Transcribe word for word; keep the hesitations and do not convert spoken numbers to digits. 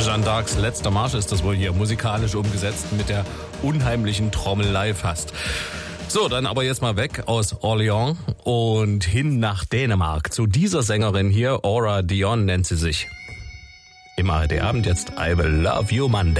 Jeanne d'Arcs letzter Marsch ist das wohl hier musikalisch umgesetzt mit der unheimlichen Trommelei fast. So, dann aber jetzt mal weg aus Orléans und hin nach Dänemark. Zu dieser Sängerin hier, Aura Dion nennt sie sich. Im A R D Abend jetzt I Will Love You Monday.